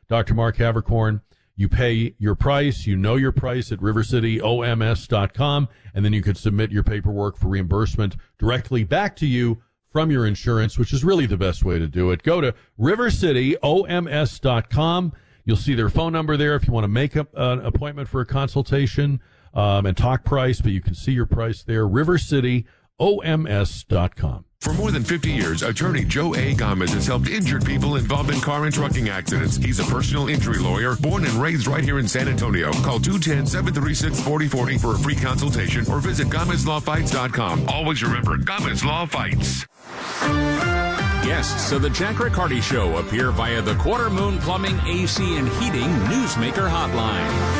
Dr. Mark Havercorn. You pay your price. You know your price at rivercityoms.com, and then you can submit your paperwork for reimbursement directly back to you from your insurance, which is really the best way to do it. Go to rivercityoms.com. You'll see their phone number there if you want to make an appointment for a consultation and talk price, but you can see your price there, rivercityoms.com. For more than 50 years, attorney Joe A. Gomez has helped injured people involved in car and trucking accidents. He's a personal injury lawyer, born and raised right here in San Antonio. Call 210-736-4040 for a free consultation or visit GomezLawFights.com. Always remember, Gomez Law Fights. Guests of the Jack Riccardi Show appear via the Quarter Moon Plumbing, AC, and Heating Newsmaker Hotline.